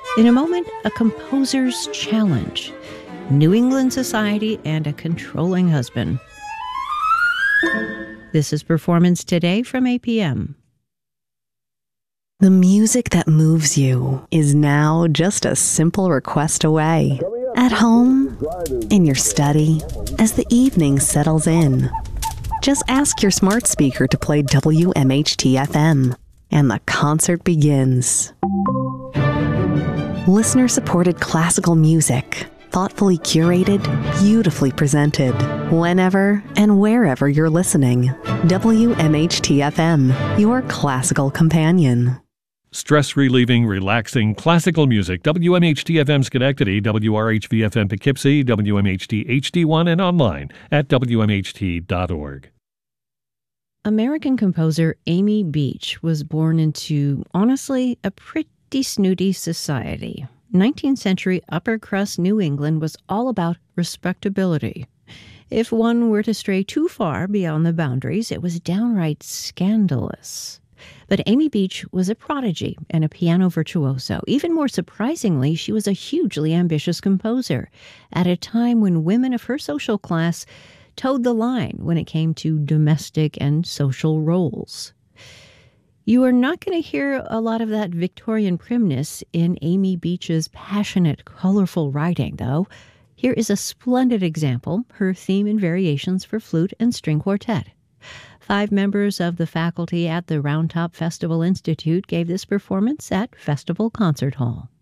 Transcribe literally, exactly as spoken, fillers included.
In a moment, a composer's challenge, New England society, and a controlling husband. This is Performance Today from A P M. The music that moves you is now just a simple request away. At home, in your study, as the evening settles in. Just ask your smart speaker to play W M H T F M, and the concert begins. Listener-supported classical music, thoughtfully curated, beautifully presented, whenever and wherever you're listening. W M H T F M, your classical companion. Stress-relieving, relaxing, classical music. W M H T F M Schenectady, W R H V F M Poughkeepsie, W M H T H D one, and online at W M H T dot org. American composer Amy Beach was born into, honestly, a pretty snooty society. nineteenth century upper-crust New England was all about respectability. If one were to stray too far beyond the boundaries, it was downright scandalous. But Amy Beach was a prodigy and a piano virtuoso. Even more surprisingly, she was a hugely ambitious composer at a time when women of her social class towed the line when it came to domestic and social roles. You are not going to hear a lot of that Victorian primness in Amy Beach's passionate, colorful writing, though. Here is a splendid example, her theme and variations for flute and string quartet. Five members of the faculty at the Round Top Festival Institute gave this performance at Festival Concert Hall.